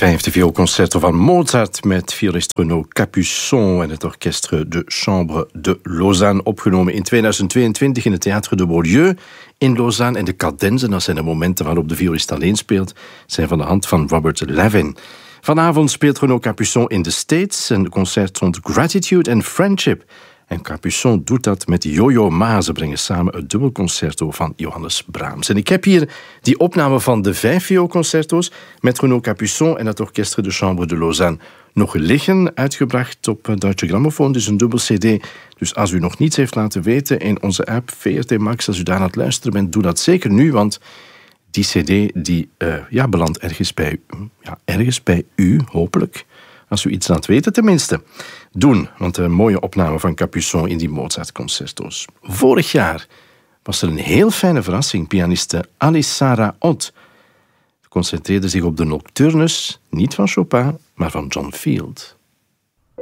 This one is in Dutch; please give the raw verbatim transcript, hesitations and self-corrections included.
vijfde vioolconcerto van Mozart met violist Renaud Capuçon en het orkestre de Chambre de Lausanne, opgenomen in tweeduizend tweeëntwintig in het Théâtre de Beaulieu in Lausanne. En de cadenzen, dat zijn de momenten waarop de violist alleen speelt, zijn van de hand van Robert Levin. Vanavond speelt Renaud Capuçon in de States en het concert rond Gratitude and Friendship. En Capuçon doet dat met Yo-Yo Ma. Ze brengen samen het dubbelconcerto van Johannes Brahms. En ik heb hier die opname van de vijf vioolconcerto's met Renaud Capuçon en het orkestre de Chambre de Lausanne nog liggen, uitgebracht op Deutsche Grammophon, dus een dubbel cd. Dus als u nog niets heeft laten weten in onze app V R T Max, als u daar aan het luisteren bent, doe dat zeker nu, want die cd die, uh, ja, belandt ergens bij, ja, ergens bij u, hopelijk. Als u iets laat weten, tenminste. Doen, want een mooie opname van Capuçon in die Mozart-concerto's. Vorig jaar was er een heel fijne verrassing. Pianiste Alissara Ott concentreerde zich op de nocturnes, niet van Chopin, maar van John Field.